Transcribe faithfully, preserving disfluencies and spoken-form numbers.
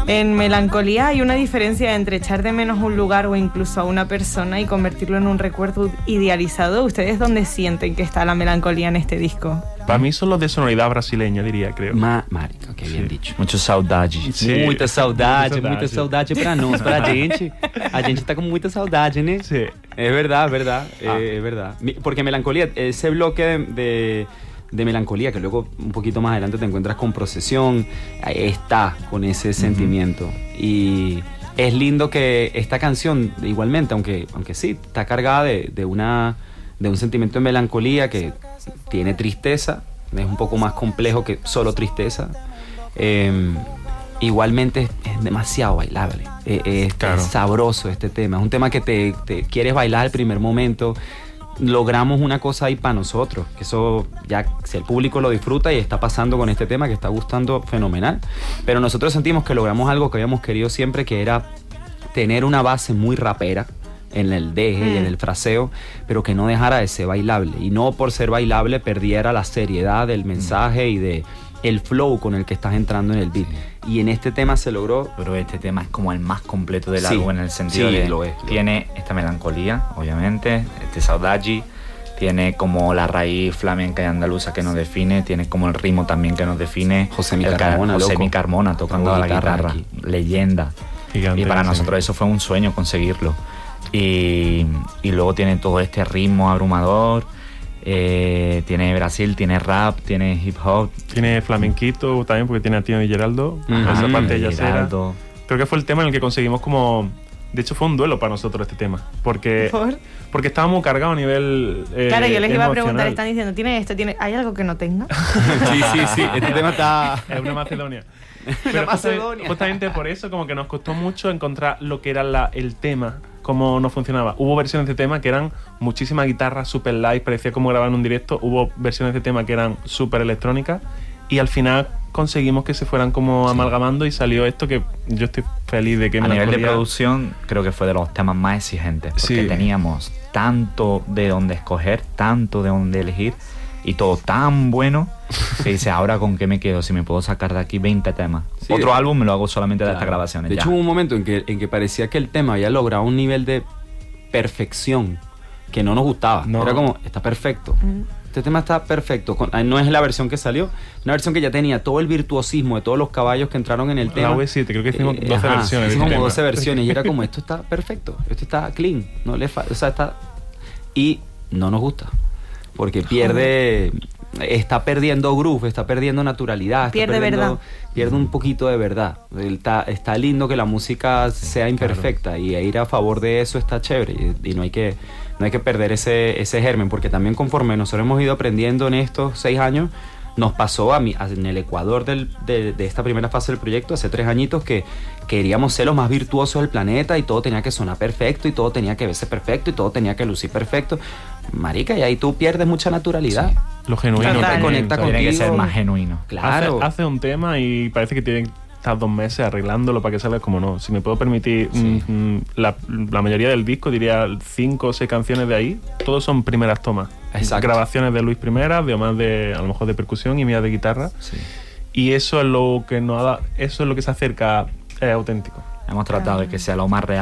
En Melancolía hay una diferencia entre echar de menos un lugar o incluso a una persona y convertirlo en un recuerdo idealizado. ¿Ustedes dónde sienten que está la melancolía en este disco? Para mí son los de sonoridad brasileña, diria, creo. Ma, marica, que bien dicho. Muito saudade. Sim. Muita saudade, Muita muita saudade. saudade pra nós, pra gente. A gente tá com muita saudade, né? Sí. Es verdad, es verdad, Ah. eh, es verdad. Mi- Porque Melancolía, ese bloque de, de, de Melancolía, que luego un poquito más adelante te encuentras con Procesión, ahí está con ese sentimiento. Y es lindo que esta canción, igualmente, aunque, aunque sí, está cargada de, de, una, de un sentimiento de melancolía que tiene tristeza, es un poco más complejo que solo tristeza. Eh, igualmente es, es demasiado bailable, eh, es, Claro. es sabroso este tema, es un tema que te, te quieres bailar al primer momento. Logramos una cosa ahí para nosotros, que eso ya si el público lo disfruta y está pasando con este tema que está gustando fenomenal, pero nosotros sentimos que logramos algo que habíamos querido siempre, que era tener una base muy rapera en el deje mm. y en el fraseo, pero que no dejara de ser bailable, y no por ser bailable perdiera la seriedad del mensaje mm. y de el flow con el que estás entrando en el beat. Y en este tema se logró. Pero este tema es como el más completo del Sí, álbum, en el sentido sí, de lo es, lo tiene esta melancolía, obviamente, este saudade, tiene como la raíz flamenca y andaluza que nos define, tiene como el ritmo también que nos define. José Mi el Carmona, José loco. Mi Carmona tocando Con la guitarra guitarra, aquí. leyenda. Gigante, Y para sí. nosotros eso fue un sueño conseguirlo. Y, y luego tiene todo este ritmo abrumador. Eh, tiene Brasil, tiene rap, tiene hip hop. Tiene flamenquito también, porque tiene a Tino y Geraldo. Ajá. Esa parte de y yacera. Geraldo. Creo que fue el tema en el que conseguimos como... De hecho, fue un duelo para nosotros este tema. Porque, ¿Por? porque estábamos cargados a nivel eh, Claro, yo les iba a preguntar, emocional. están diciendo, ¿tiene esto? ¿Tiene... ¿Hay algo que no tenga? Sí, sí, sí, este tema está... Es una Macedonia. Una Pero Macedonia. justamente, justamente por eso como que nos costó mucho encontrar lo que era la, el tema, cómo no funcionaba. Hubo versiones de tema que eran muchísimas guitarras, super live, parecía como grabar en un directo. Hubo versiones de tema que eran súper electrónicas y al final conseguimos que se fueran como sí. amalgamando y salió esto que yo estoy feliz de que... A nivel de Melancolía... producción creo que fue de los temas más exigentes, porque Sí. teníamos tanto de dónde escoger, tanto de dónde elegir y todo tan bueno que dice, ahora con qué me quedo si me puedo sacar de aquí veinte temas. Sí, Otro de... álbum me lo hago solamente de Claro. estas grabaciones. De ya. hecho hubo un momento en que, en que parecía que el tema había logrado un nivel de perfección que no nos gustaba. No. Era como, está perfecto. Mm. Este tema está perfecto. No es la versión que salió, una versión que ya tenía todo el virtuosismo de todos los caballos que entraron en el la tema. La U siete, creo que hicimos eh, doce ajá, versiones. Hicimos como tema. doce versiones y era como, esto está perfecto, esto está clean. No le fa o sea, está... Y no nos gusta. Porque pierde... Está perdiendo groove, está perdiendo naturalidad. Está Pierde perdiendo, verdad. Pierde un poquito de verdad. Está, está lindo que la música sea imperfecta, claro. Y ir a favor de eso está chévere. Y, y no hay que, no hay que perder ese, ese germen, porque también conforme nosotros hemos ido aprendiendo en estos seis años, nos pasó a mí, en el Ecuador del, de, de esta primera fase del proyecto, hace tres añitos, que queríamos ser los más virtuosos del planeta y todo tenía que sonar perfecto y todo tenía que verse perfecto y todo tenía que lucir perfecto. Marica, y ahí tú pierdes mucha naturalidad. Sí. Lo genuino. No te conecta Tiene contigo. que ser más genuino. Claro. Hace, hace un tema y parece que tienen que estar dos meses arreglándolo para que salga como no. Si me puedo permitir, sí. mm, la, la mayoría del disco, diría cinco o seis canciones de ahí, todos son primeras tomas. Exacto. Grabaciones de Luis primeras, de Omar de, a lo mejor de percusión y mía de guitarra. Sí. Y eso es lo que nos ha, eso es lo que se acerca, es auténtico. Hemos tratado de que sea lo más real